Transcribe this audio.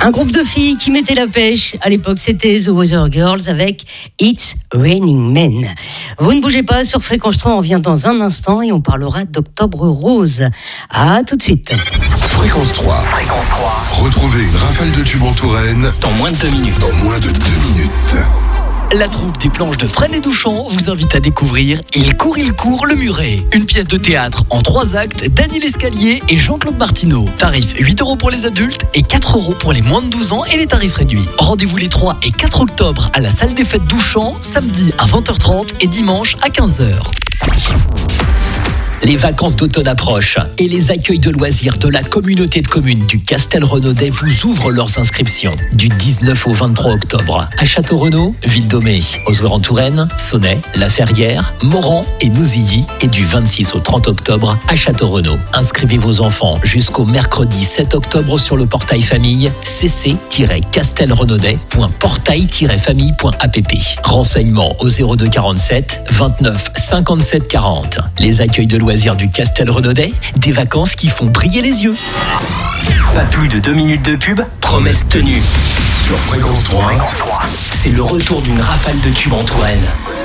Un groupe de filles qui mettait la pêche. À l'époque, c'était The Weather Girls avec It's Raining Men. Vous ne bougez pas, sur Fréquence 3, on revient dans un instant et on parlera d'Octobre Rose. À tout de suite. Fréquence 3. Retrouvez une rafale de tubes en Touraine dans moins de 2 minutes. La troupe des planches de Fresnes et Douchan vous invite à découvrir Il court, le Muret. Une pièce de théâtre en 3 actes d'Annie Lescalier et Jean-Claude Martineau. Tarif 8 € pour les adultes et 4 € pour les moins de 12 ans et les tarifs réduits. Rendez-vous les 3 et 4 octobre à la salle des fêtes Douchan, samedi à 20h30 et dimanche à 15h. Les vacances d'automne approchent et les accueils de loisirs de la communauté de communes du Castel-Renaudet vous ouvrent leurs inscriptions du 19 au 23 octobre à Château-Renaud, Ville-Domée, Ozoir-en-Touraine, Sonnet, La Ferrière, Moran et Nouzilly et du 26 au 30 octobre à Château-Renaud. Inscrivez vos enfants jusqu'au mercredi 7 octobre sur le portail famille cc-castelrenaudet.portail-famille.app. Renseignements au 02 47 29 57 40. Les accueils de loisirs du Castel-Renaudet, des vacances qui font briller les yeux. Pas plus de 2 minutes de pub, promesse tenue. sur Fréquence 3. C'est le retour d'une rafale de tubes en Touraine.